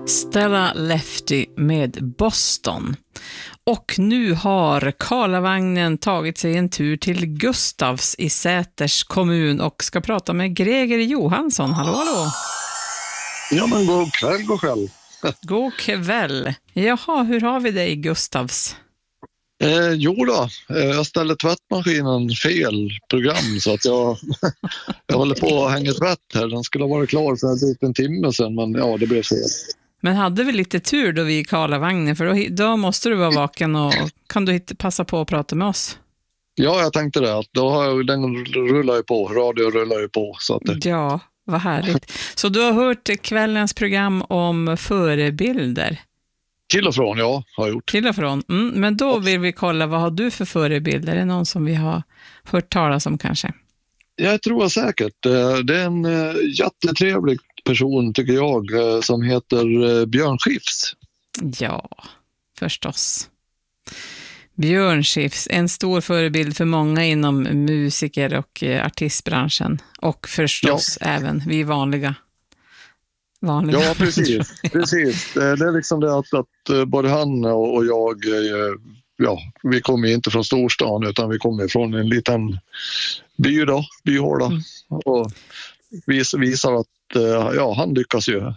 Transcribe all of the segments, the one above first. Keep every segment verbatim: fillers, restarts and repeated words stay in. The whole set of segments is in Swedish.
Stella Lefty med Boston. Och nu har Karlavagnen tagit sig en tur till Gustavs i Säters kommun och ska prata med Greger Johansson. Hallå, hallå. Ja, men god kväll, god kväll. God kväll. Jaha, hur har vi det i Gustavs? Eh, jo då, eh, jag ställde tvättmaskinen fel program så att jag, jag håller på att hänga tvätt här. Den skulle ha varit klar för typ en timme sedan, men ja, det blev fel. Men hade vi lite tur då vi i Karlavagnen, för då, då måste du vara vaken och kan du hitta, passa på att prata med oss? Ja, jag tänkte det. Att då har jag, den rullar ju på, radio rullar ju på. Så att det... Ja, vad härligt. Så du har hört kvällens program om förebilder? Till och från, ja, har jag gjort. Till och från. Mm, men då vill vi kolla, vad har du för förebilder? Är det någon som vi har hört talas om kanske? Jag tror säkert. Det är en jättetrevlig person tycker jag som heter Björn Skifs. Ja, förstås. Björn Skifs, en stor förebild för många inom musiker- och artistbranschen. Och förstås ja. Även vi vanliga. vanliga. Ja, precis. precis. Det är liksom det att, att både han och jag, ja, vi kommer inte från storstan utan vi kommer från en liten by då, byhåla. Mm. Och vis, visar att ja, han lyckas ju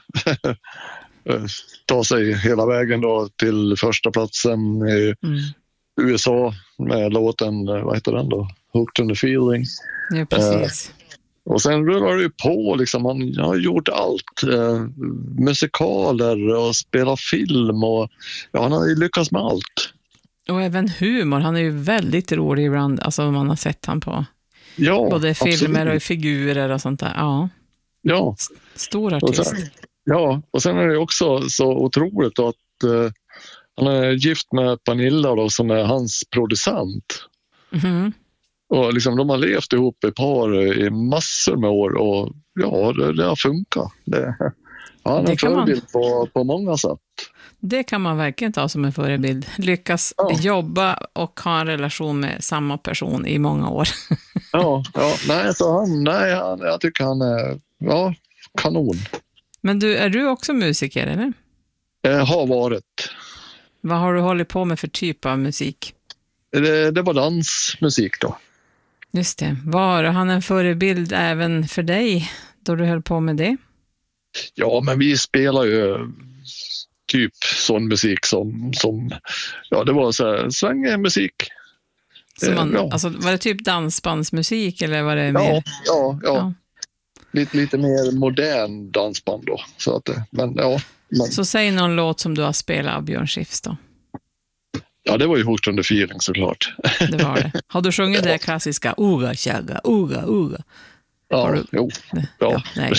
ta sig hela vägen då till första platsen i mm. U S A med låten, vad heter den då? Hooked on the Feeling. Ja, precis. Eh, och sen rullar det ju på liksom, han har gjort allt. Eh, musikaler och spelat film och ja, han har ju lyckats med allt. Och även humor, han är ju väldigt rolig ibland, alltså man har sett han på ja, både filmer absolut. Och figurer och sånt där. Ja. Ja. Stor artist. Och sen, ja, och sen är det också så otroligt att uh, han är gift med Pernilla då, som är hans producent. Mm. Och liksom, de har levt ihop i par i massor med år och ja, det, det har funkat. Det, han är en förebild man... på, på många sätt. Det kan man verkligen ta som en förebild. Lyckas ja. Jobba och ha en relation med samma person i många år. ja, ja, nej, så han, nej han, jag tycker han är ja, kanon. Men du, är du också musiker, eller? Jag har varit. Vad har du hållit på med för typ av musik? Det, det var dansmusik då. Just det. Var han en förebild även för dig då du höll på med det? Ja, men vi spelar ju typ sån musik som, som ja, det var så här svängmusik. Så man, ja. Alltså, var det typ dansbandsmusik eller var det ja, mer? Ja, ja. ja. Lite, lite mer modern dansband då. Så, att, men, ja, men... så säg någon låt som du har spelat av Björn Skifs då. Ja, det var ju Hooked on the Feeling såklart. Det var det. Har du sjungit det klassiska Uga, tjaga, uga, uga? Ja, du... jo. Ja. ja nej.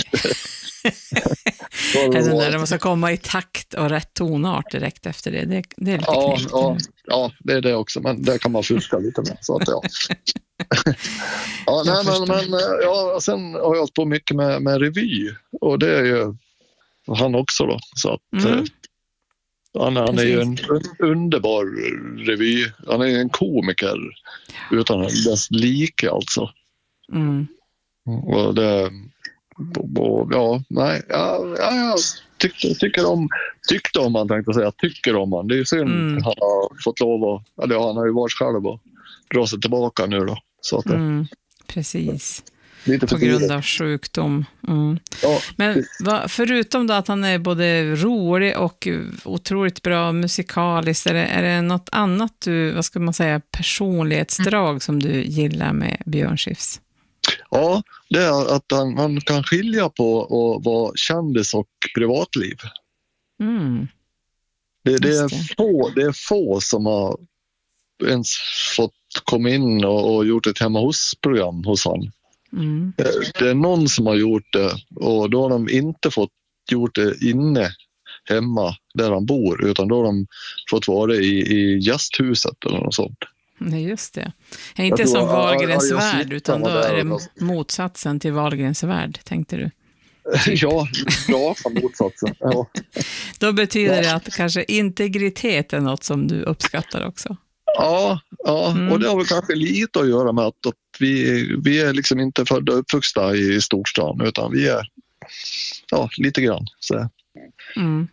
Eller när det måste komma i takt och rätt tonart direkt efter det. Det, det är lite ja, knäckt. Ja, ja, det är det också. Men det kan man fuska lite med. Så att, ja. ja, nej, men, men ja, sen har jag hållit på mycket med, med revy. Och det är ju han också då. Så att, mm. Han, han är ju en underbar revy. Han är en komiker ja. Utan dess like alltså. Mm. Och det... Och, ja, nej, ja, ja, jag tyckte, tycker om, tyckte om han tänkte säga, tycker om han. Det är ju synd mm. han har fått lov att, eller ja, han har ju varit själv och dra sig tillbaka nu då. Så att, mm. Precis. Lite på grund av sjukdom. Mm. Ja. Men va, förutom då att han är både rolig och otroligt bra musikaliskt, är det, är det något annat du, vad ska man säga, personlighetsdrag mm. som du gillar med Björn Skifs? Ja, det är att han, han kan skilja på att vara kändis och privatliv. Mm. Det, det, är få, det är få som har ens fått komma in och, och gjort ett hemma hos-program hos han. Mm. Det, det är någon som har gjort det och då har de inte fått gjort det inne hemma där han bor utan då har de fått vara i, i gästhuset eller något sånt. Nej, just det. Är inte som Wahlgrens värld utan då är det motsatsen till Wahlgrens värld, tänkte du? Typ. Ja, ja, motsatsen. Ja. Då betyder det att kanske integritet är något som du uppskattar också. Ja, ja. Mm. Och det har väl kanske lite att göra med att, att vi, vi är liksom inte födda och uppvuxna i storstan utan vi är ja, lite grann. Så. Mm.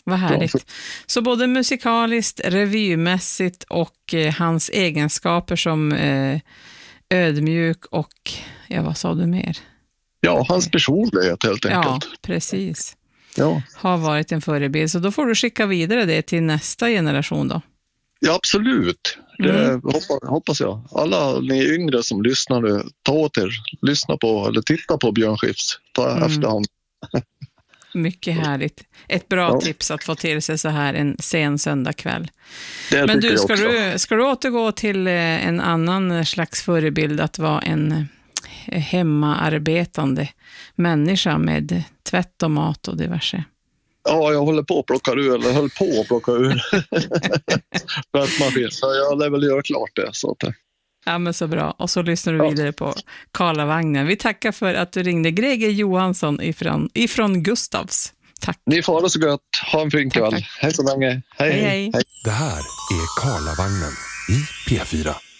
Vad härligt. Så både musikaliskt, revymässigt och eh, hans egenskaper som eh, ödmjuk och, ja, vad sa du mer? Ja, hans personlighet helt enkelt. Ja, precis. Ja. Har varit en förebild. Så då får du skicka vidare det till nästa generation då. Ja, absolut. Det Mm. hoppas, hoppas jag. Alla ni yngre som lyssnar nu, ta åt er, lyssna på eller titta på Björn Skifs. Ta Mm. efterhand. Mycket härligt. Ett bra Ja. tips att få till sig så här en sen söndagkväll. Det Men tycker du, jag ska också. du, ska du återgå till eh, en annan slags förebild, att vara en eh, hemmaarbetande människa med tvätt och mat och diverse? Ja, jag håller på att plocka ur, eller höll på att plocka ur tvättmaskin. Så jag lär väl göra klart det. Så att, Ja, men så bra. Och så lyssnar du Ja. vidare på Karlavagnen. Vi tackar för att du ringde. Greger Johansson ifrån, ifrån Gustavs. Tack. ni får ha det så gött. Ha en fin Tack, kväll. tack. Hej så länge. Hej, Hej, hej. Det här är Karlavagnen i P fyra.